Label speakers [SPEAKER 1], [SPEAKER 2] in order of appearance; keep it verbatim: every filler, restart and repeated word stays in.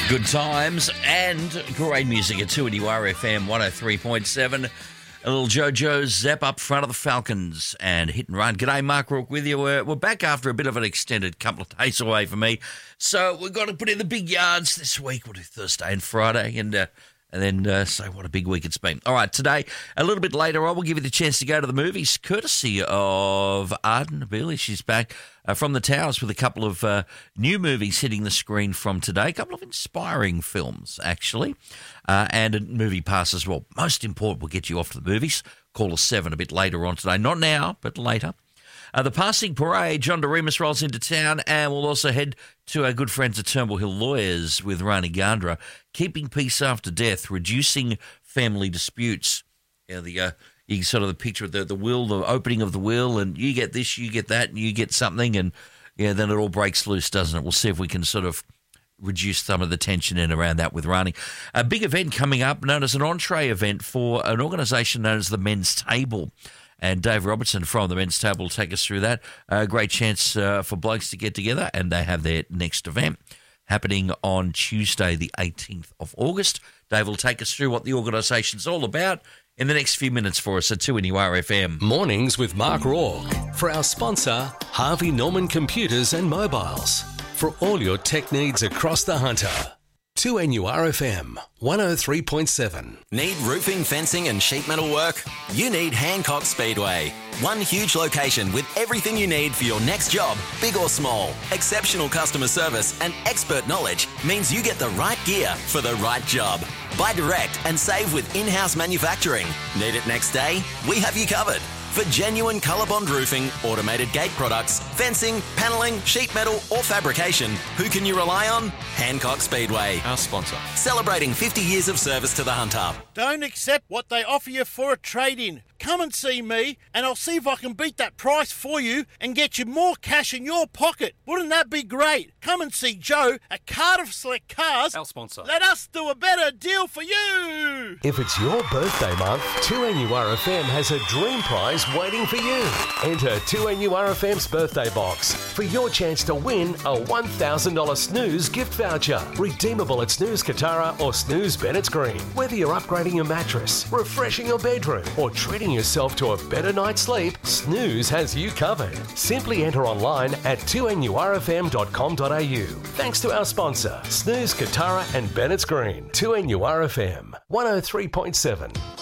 [SPEAKER 1] Good times and great music at two N U R F M one oh three point seven. A little JoJo Zep up front of the Falcons and hit and run. G'day, Mark Rourke with you. We're, we're back after a bit of an extended couple of days away for me. So we've got to put in the big yards this week. We'll do Thursday and Friday and uh, and then uh, say what a big week it's been. All right, today, a little bit later on, we'll give you the chance to go to the movies, courtesy of Arden Abili. She's back uh, from the Towers with a couple of uh, new movies hitting the screen from today. A couple of inspiring films, actually, uh, and a movie pass as well. Most important, we'll get you off to the movies. Call us seven a bit later on today. Not now, but later. Uh, the Passing Parade, John DeRemus rolls into town, and we'll also head to our good friends at Turnbull Hill Lawyers with Rani Gandra, keeping peace after death, reducing family disputes. You know, the uh, you sort of the picture of the, the will, the opening of the will, and you get this, you get that, and you get something, and yeah, then it all breaks loose, doesn't it? We'll see if we can sort of reduce some of the tension in around that with Rani. A big event coming up known as an entree event for an organisation known as the Men's Table. And Dave Robertson from the Men's Table will take us through that. A great chance uh, for blokes to get together, and they have their next event happening on Tuesday, the eighteenth of August. Dave will take us through what the organisation's all about in the next few minutes for us at two N U R F M.
[SPEAKER 2] Mornings with Mark Rourke. For our sponsor, Harvey Norman Computers and Mobiles. For all your tech needs across the Hunter. two N U R F M one oh three point seven.
[SPEAKER 3] Need roofing, fencing and sheet metal work? You need Hancock Speedway. One huge location with everything you need for your next job, big or small. Exceptional customer service and expert knowledge means you get the right gear for the right job. Buy direct and save with in-house manufacturing. Need it next day? We have you covered. For genuine ColourBond roofing, automated gate products, fencing, panelling, sheet metal or fabrication, who can you rely on? Hancock Speedway.
[SPEAKER 2] Our sponsor.
[SPEAKER 3] Celebrating fifty years of service to the Hunter.
[SPEAKER 4] Don't accept what they offer you for a trade-in. Come and see me and I'll see if I can beat that price for you and get you more cash in your pocket. Wouldn't that be great? Come and see Joe at Cardiff Select Cars.
[SPEAKER 2] Our sponsor.
[SPEAKER 4] Let us do a better deal for you.
[SPEAKER 5] If it's your birthday month, two N U R F M has a dream prize waiting for you. Enter two N U R F M's birthday box for your chance to win a one thousand dollars Snooze gift voucher. Redeemable at Snooze Katara or Snooze Bennett's Green. Whether you're upgrading your mattress, refreshing your bedroom, or treating yourself to a better night's sleep, Snooze has you covered. Simply enter online at two N U R F M dot com dot A U. Thanks to our sponsor, Snooze Katara and Bennett's Green. two N U R F M one oh three point seven.